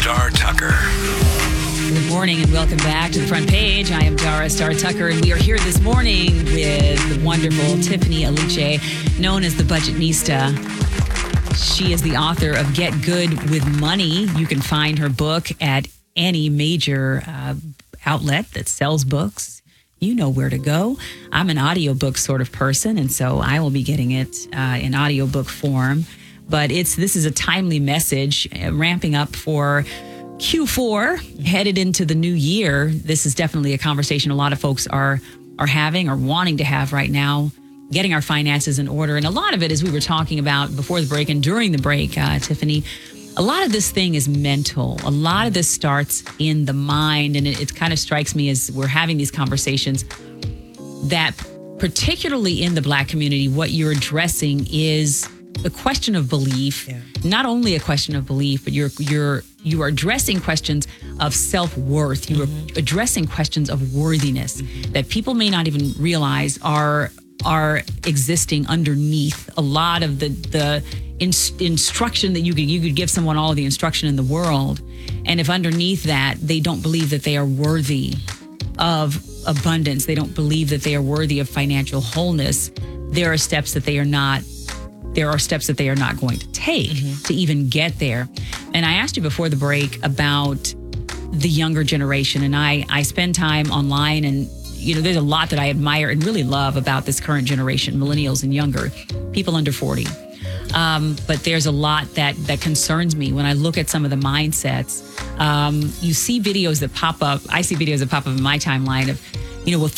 Star Tucker. Good morning and welcome back to the front page. I am Dara Star Tucker, and we are here this morning with the wonderful Tiffany Aliche, known as the Budgetnista. She is the author of Get Good with Money. You can find her book at any major outlet that sells books. You know where to go. I'm an audiobook sort of person, and so I will be getting it in audiobook form. But this is a timely message, ramping up for Q4, headed into the new year. This is definitely a conversation a lot of folks are having or wanting to have right now, getting our finances in order. And a lot of it, as we were talking about before the break and during the break, Tiffany, a lot of this thing is mental. A lot of this starts in the mind. And it kind of strikes me as we're having these conversations that particularly in the Black community, what you're addressing is the question of belief. Yeah. Not only a question of belief, but you are addressing questions of self-worth. You are addressing questions of worthiness that people may not even realize are existing underneath a lot of the instruction that you could give someone all of the instruction in the world. And if underneath that, they don't believe that they are worthy of abundance, they don't believe that they are worthy of financial wholeness, there are steps that they are not going to take to even get there. And I asked you before the break about the younger generation, and I spend time online, and there's a lot that I admire and really love about this current generation, millennials and younger, people under 40. But there's a lot that concerns me when I look at some of the mindsets. You see videos that pop up. I see videos that pop up in my timeline of,